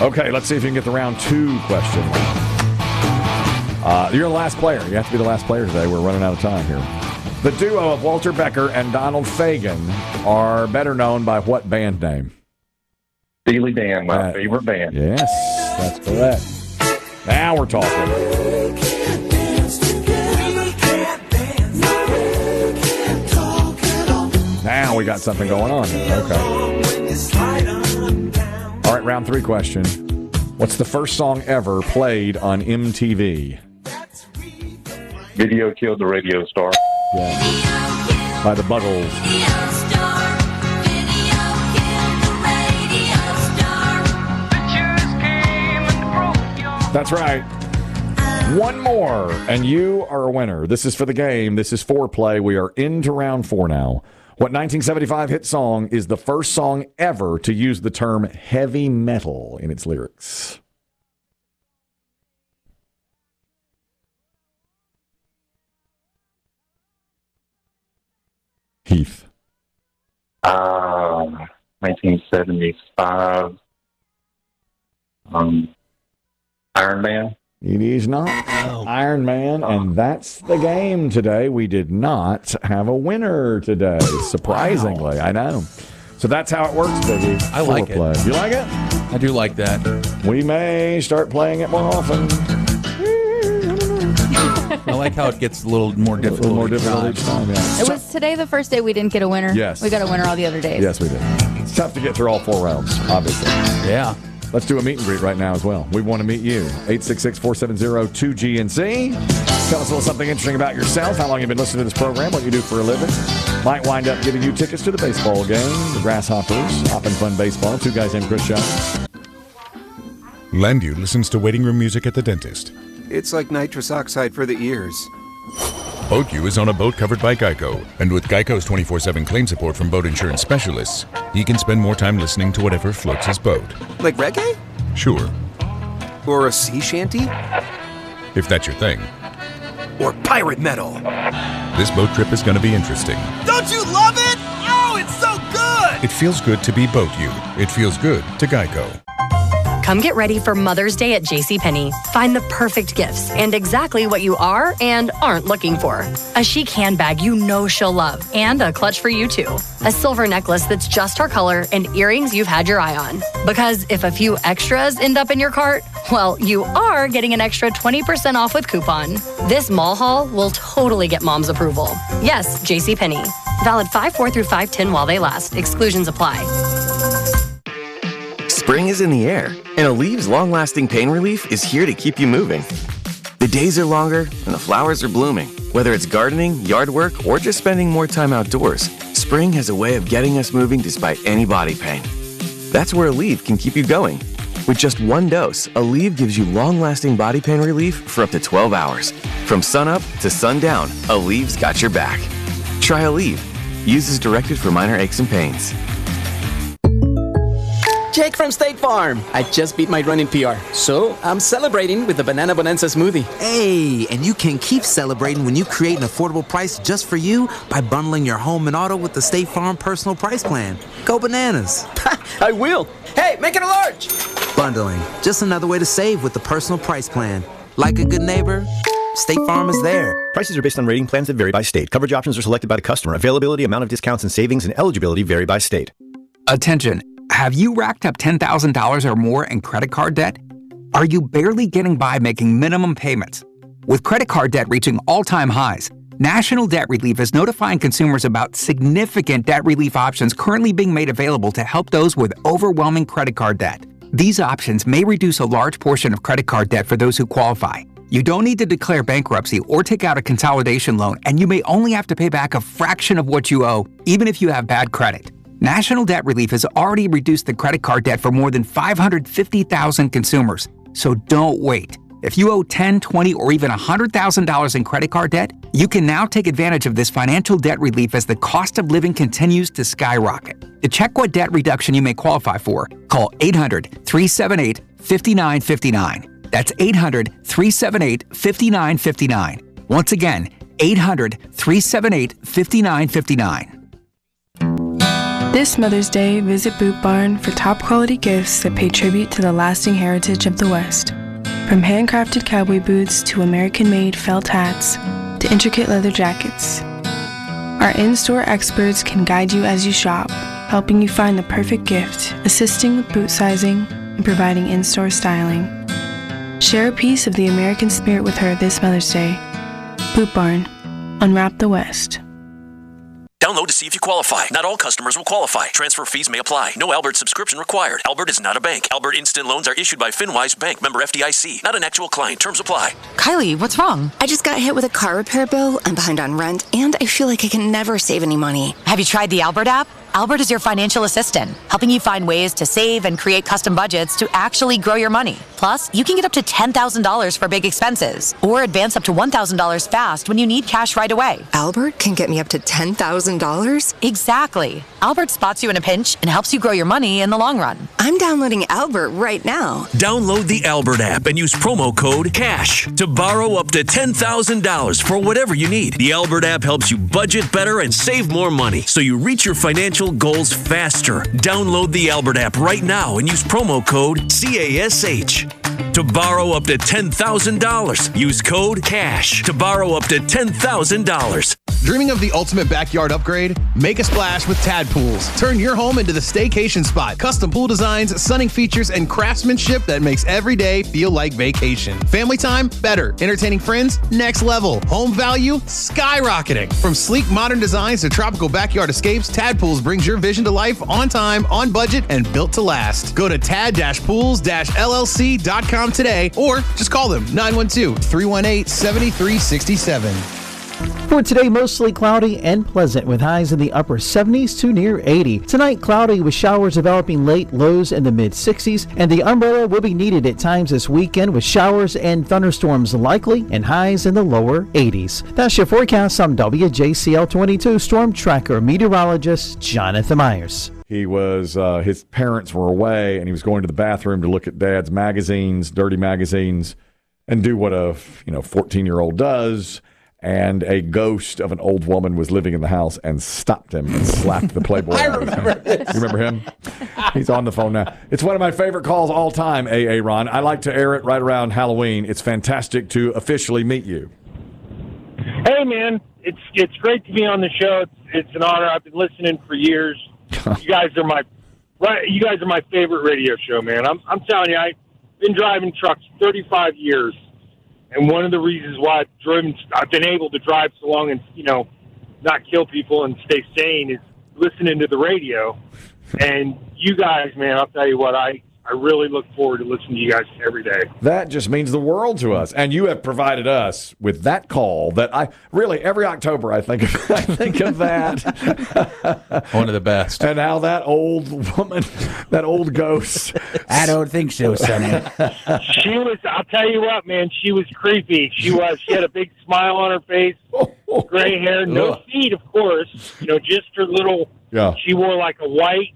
Okay, let's see if you can get the round 2 question. You're the last player. You have to be the last player today. We're running out of time here. The duo of Walter Becker and Donald Fagen are better known by what band name? Steely Dan, my favorite band. Yes, that's correct. Now we're talking. Now we got something going on here. Okay. All right, round 3 question. What's the first song ever played on MTV? Video Killed the Radio Star. Yeah. By the Buggles. That's right. One more, and you are a winner. This is for the game. This is foreplay. We are into round 4 now. What 1975 hit song is the first song ever to use the term heavy metal in its lyrics? Heath. 1975. Iron Man. It is not Iron Man, and that's the game today. We did not have a winner today, surprisingly. Wow. I know. So that's how it works, Biggie. I like it. You like it? I do like that. We may start playing it more often. I like how it gets a little more difficult. A little more difficult each time, yeah. It was today the first day we didn't get a winner. Yes. We got a winner all the other days. Yes, we did. It's tough to get through all 4 rounds, obviously. Yeah. Let's do a meet and greet right now as well. We want to meet you. 866-470-2GNC. Tell us a little something interesting about yourself, how long you've been listening to this program, what you do for a living. Might wind up giving you tickets to the baseball game, the Grasshoppers, Hoppin' Fun Baseball. 2 guys named Chris Jones. Landu listens to waiting room music at the dentist. It's like nitrous oxide for the ears. BoatU is on a boat covered by Geico, and with Geico's 24/7 claim support from boat insurance specialists, he can spend more time listening to whatever floats his boat. Like reggae? Sure. Or a sea shanty? If that's your thing. Or pirate metal? This boat trip is going to be interesting. Don't you love it? Oh, it's so good! It feels good to be BoatU. It feels good to Geico. Come get ready for Mother's Day at JCPenney. Find the perfect gifts and exactly what you are and aren't looking for. A chic handbag you know she'll love and a clutch for you too. A silver necklace that's just her color and earrings you've had your eye on. Because if a few extras end up in your cart, well, you are getting an extra 20% off with coupon. This mall haul will totally get mom's approval. Yes, JCPenney. Valid 5/4 through 5/10 while they last. Exclusions apply. Spring is in the air, and Alev's long-lasting pain relief is here to keep you moving. The days are longer, and the flowers are blooming. Whether it's gardening, yard work, or just spending more time outdoors, spring has a way of getting us moving despite any body pain. That's where Aleve can keep you going. With just 1 dose, Aleve gives you long-lasting body pain relief for up to 12 hours. From sunup to sundown, Aleve's got your back. Try Aleve. Use as directed for minor aches and pains. Jake from State Farm. I just beat my running PR, so I'm celebrating with the Banana Bonanza smoothie. Hey, and you can keep celebrating when you create an affordable price just for you by bundling your home and auto with the State Farm Personal Price Plan. Go bananas. I will. Hey, make it a large. Bundling, just another way to save with the Personal Price Plan. Like a good neighbor, State Farm is there. Prices are based on rating plans that vary by state. Coverage options are selected by the customer. Availability, amount of discounts and savings, and eligibility vary by state. Attention. Have you racked up $10,000 or more in credit card debt? Are you barely getting by making minimum payments? With credit card debt reaching all-time highs, National Debt Relief is notifying consumers about significant debt relief options currently being made available to help those with overwhelming credit card debt. These options may reduce a large portion of credit card debt for those who qualify. You don't need to declare bankruptcy or take out a consolidation loan, and you may only have to pay back a fraction of what you owe, even if you have bad credit. National Debt Relief has already reduced the credit card debt for more than 550,000 consumers. So don't wait. If you owe $10,000, $20,000, or even $100,000 in credit card debt, you can now take advantage of this financial debt relief as the cost of living continues to skyrocket. To check what debt reduction you may qualify for, call 800-378-5959. That's 800-378-5959. Once again, 800-378-5959. This Mother's Day, visit Boot Barn for top-quality gifts that pay tribute to the lasting heritage of the West. From handcrafted cowboy boots to American-made felt hats to intricate leather jackets. Our in-store experts can guide you as you shop, helping you find the perfect gift, assisting with boot sizing, and providing in-store styling. Share a piece of the American spirit with her this Mother's Day. Boot Barn. Unwrap the West. Download to see if you qualify. Not all customers will qualify. Transfer fees may apply. No Albert subscription required. Albert is not a bank. Albert Instant Loans are issued by FinWise Bank, member FDIC. Not an actual client. Terms apply. Kylie, what's wrong? I just got hit with a car repair bill. I'm behind on rent, and I feel like I can never save any money. Have you tried the Albert app? Albert is your financial assistant, helping you find ways to save and create custom budgets to actually grow your money. Plus, you can get up to $10,000 for big expenses, or advance up to $1,000 fast when you need cash right away. Albert can get me up to $10,000? Exactly. Albert spots you in a pinch and helps you grow your money in the long run. I'm downloading Albert right now. Download the Albert app and use promo code CASH to borrow up to $10,000 for whatever you need. The Albert app helps you budget better and save more money, so you reach your financial goals faster. Download the Albert app right now and use promo code CASH to borrow up to $10,000. Use code CASH to borrow up to $10,000. Dreaming of the ultimate backyard upgrade? Make a splash with Tad Pools. Turn your home into the staycation spot. Custom pool designs, sunning features, and craftsmanship that makes every day feel like vacation. Family time? Better. Entertaining friends? Next level. Home value? Skyrocketing. From sleek modern designs to tropical backyard escapes, Tad Pools brings your vision to life on time, on budget, and built to last. Go to tad-pools-llc.com today or just call them 912-318-7367. For today, mostly cloudy and pleasant with highs in the upper 70s to near 80. Tonight, cloudy with showers developing late, lows in the mid-60s, and the umbrella will be needed at times this weekend with showers and thunderstorms likely and highs in the lower 80s. That's your forecast. I'm WJCL 22 Storm Tracker meteorologist Jonathan Myers. He was, his parents were away, and he was going to the bathroom to look at Dad's magazines, dirty magazines, and do what a 14-year-old does. And a ghost of an old woman was living in the house and stopped him and slapped the Playboy. I remember this. You remember him? He's on the phone now. It's one of my favorite calls all time, A.A. Ron. I like to air it right around Halloween. It's fantastic to officially meet you. Hey, man. It's great to be on the show. It's an honor. I've been listening for years. You guys are my favorite radio show, man. I'm telling you, I've been driving trucks 35 years. And one of the reasons why I've been able to drive so long and, not kill people and stay sane is listening to the radio. And you guys, man, I'll tell you what, I really look forward to listening to you guys every day. That just means the world to us. And you have provided us with that call that every October I think of that. One of the best. And how that old woman, that old ghost. I don't think so, Sonny. I'll tell you what, man, she was creepy. She had a big smile on her face, gray hair, no feet, of course, just her little, she wore like a white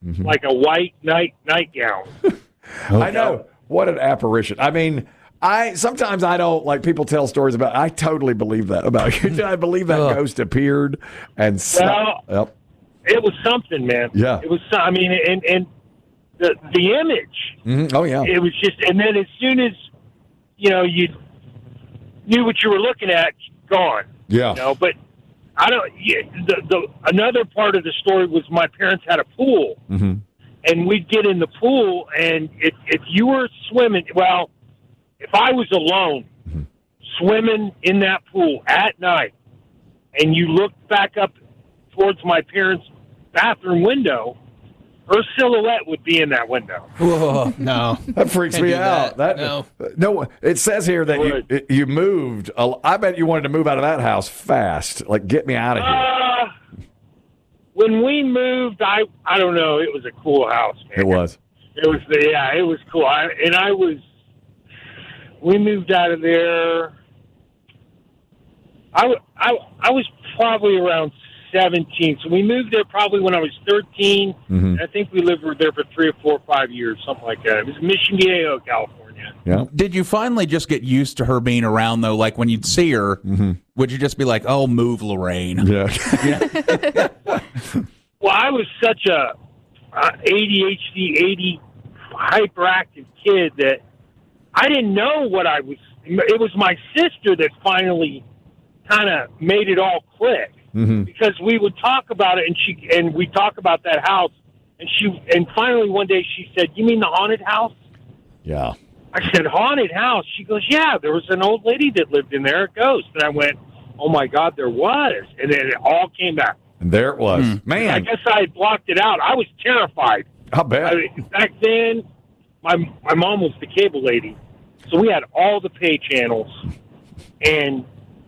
nightgown. I know. What an apparition. I mean, sometimes I don't, like, people tell stories about, I totally believe that about you. I believe that ghost appeared and it was something, man. Yeah. It was, and the image. Mm-hmm. Oh, yeah. It was just, and then as soon as, you knew what you were looking at, gone. Yeah. But I don't. Another part of the story was my parents had a pool, and we'd get in the pool, and if you were swimming, if I was alone swimming in that pool at night, and you looked back up towards my parents' bathroom window, her silhouette would be in that window. Whoa, no. That freaks me out. No, it says here that you moved. I bet you wanted to move out of that house fast. Like, get me out of here. When we moved, I don't know. It was a cool house, man. It was. It was cool. We moved out of there. I was probably around 17. So we moved there probably when I was 13. And I think we lived there for 3 or 4 or 5 years, something like that. It was Mission Viejo, California. Yeah. Did you finally just get used to her being around, though? Like, when you'd see her, would you just be like, oh, move, Lorraine? Yeah. Well, I was such a ADHD, hyperactive kid that I didn't know what I was. It was my sister that finally kind of made it all click, because we would talk about it, and we talk about that house, and finally one day she said, "You mean the haunted house?" Yeah. I said, "Haunted house?" She goes, "Yeah, there was an old lady that lived in there, a ghost." And I went, "Oh my God, there was!" And then it all came back. And there it was. Man, I guess I had blocked it out. I was terrified. I bet. Back then, my mom was the cable lady, so we had all the pay channels, and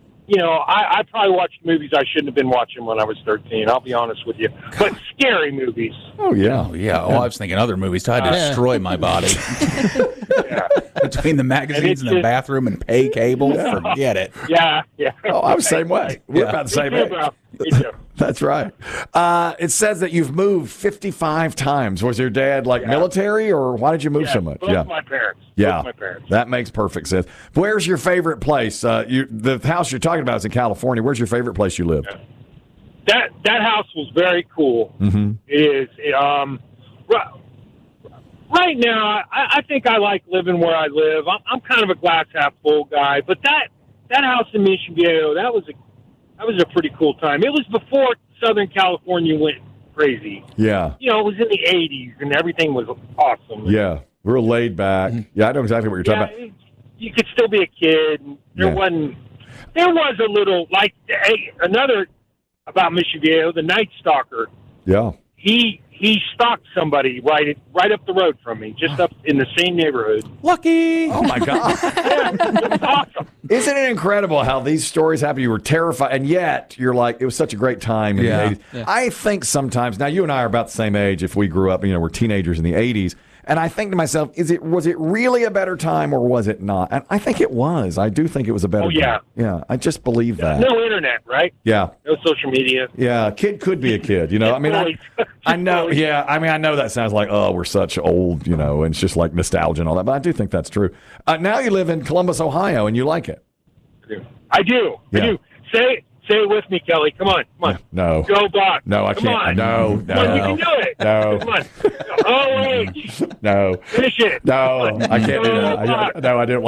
I probably watched movies I shouldn't have been watching when I was 13. I'll be honest with you, but scary movies. Oh yeah, Oh, I was thinking other movies tried to destroy my body. Between the magazines and the bathroom and pay cable, forget it. Yeah. Oh, I was the same way. We're about the same age. That's right. It says that you've moved 55 times. Was your dad military, or why did you move so much? Both my parents. Yeah, Both my parents. That makes perfect sense. Where's your favorite place? The house you're talking about is in California. Where's your favorite place you lived? That house was very cool. Mm-hmm. It is. Right now, I think I like living where I live. I'm kind of a glass half full guy, but that house in Mission Viejo, that was a pretty cool time. It was before Southern California went crazy. Yeah. It was in the 80s, and everything was awesome. Yeah, real laid back. Yeah, I know exactly what you're talking about. You could still be a kid. There was a little, another about Mission Viejo, the Night Stalker. Yeah. He stalked somebody right up the road from me, just up in the same neighborhood. Lucky! Oh, my God. It was awesome. Isn't it incredible how these stories happen? You were terrified, and yet you're like, it was such a great time in the 80s. Yeah. I think sometimes, now you and I are about the same age if we grew up, we're teenagers in the 80s. And I think to myself, was it really a better time or was it not? And I think it was. I do think it was a better time. Yeah, I just believe that. No internet, right? Yeah. No social media. Yeah, a kid could be a kid, I know, yeah. I know that sounds like, oh, we're such old, and it's just like nostalgia and all that. But I do think that's true. Now you live in Columbus, Ohio, and you like it. I do. Yeah. I do. Say it with me, Kelly. Come on. No. Go Bucs. No, I Come can't. on. No. Come on, you can do it. No. Come on. Oh, wait. No. Finish it. No, I can't do that. No, I didn't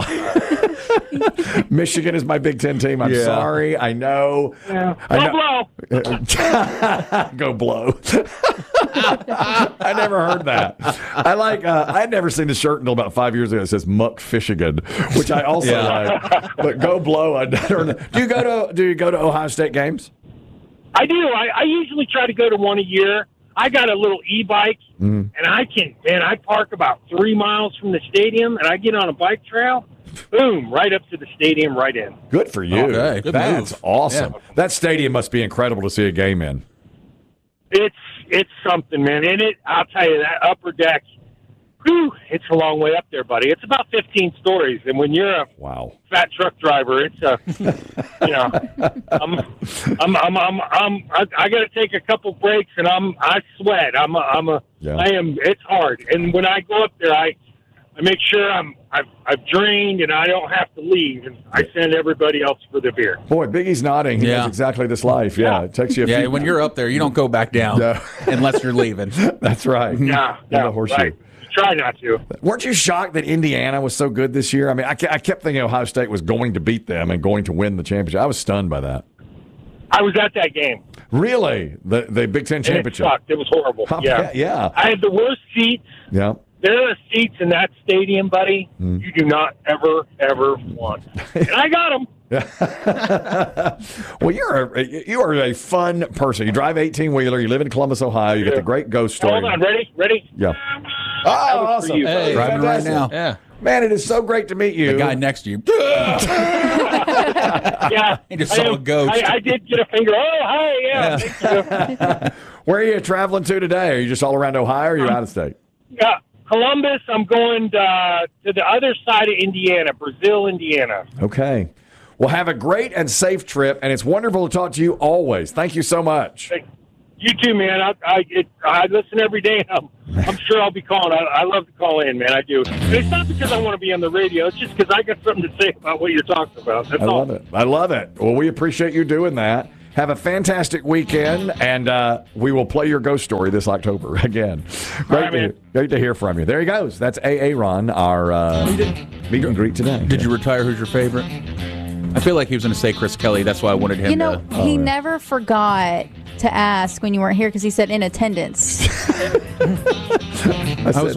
like Michigan is my Big Ten team. I'm sorry. I know. Yeah. Go blow. I never heard that. I'd never seen the shirt until about 5 years ago. It says Muck Fishigan, which I also like. But go blow. I don't know. Do you go to Ohio State games? I do. I usually try to go to one a year. I got a little e-bike, and I park about 3 miles from the stadium, and I get on a bike trail, boom, right up to the stadium, right in. Good for you. Okay, good That's move. awesome. Yeah. That stadium must be incredible to see a game in. It's something, man. And I'll tell you, that upper deck, whew, it's a long way up there, buddy. It's about 15 stories, and when you're a fat truck driver, it's I got to take a couple breaks, and I sweat. It's hard. And when I go up there, I make sure I've drained and I don't have to leave, and I send everybody else for the beer. Boy, Biggie's nodding. He knows exactly this life. Yeah, it takes you a few. When you're up there, you don't go back down unless you're leaving. That's right. Yeah, horseshoe. right. Try not to. Weren't you shocked that Indiana was so good this year? I mean, I kept thinking Ohio State was going to beat them and going to win the championship. I was stunned by that. I was at that game. Really? The Big Ten championship? It sucked. It was horrible. Yeah. I had the worst seats. Yeah. There are seats in that stadium, buddy, you do not ever want. And I got them. Well, you are a fun person. You drive 18-wheeler. You live in Columbus, Ohio. You got the great ghost story. Hold on. Ready? Yeah. Oh, awesome. You, hey, driving right now. Yeah. Man, it is so great to meet you. The guy next to you. Yeah. He just saw a ghost. I did get a finger. Oh, hi. Yeah. Thank you. Where are you traveling to today? Are you just all around Ohio or are you out of state? Yeah. Columbus, I'm going to the other side of Indiana, Brazil, Indiana. Okay. Well, have a great and safe trip, and it's wonderful to talk to you always. Thank you so much. You too, man. I listen every day. I'm sure I'll be calling. I love to call in, man. I do. And it's not because I want to be on the radio. It's just because I got something to say about what you're talking about. That's I love it. Well, we appreciate you doing that. Have a fantastic weekend, and we will play your ghost story this October again. Great to hear from you. There he goes. That's Aaron, our meet and greet today. Did you retire? Who's your favorite? I feel like he was going to say Chris Kelly. That's why I wanted him to. He never forgot to ask when you weren't here because he said in attendance. I was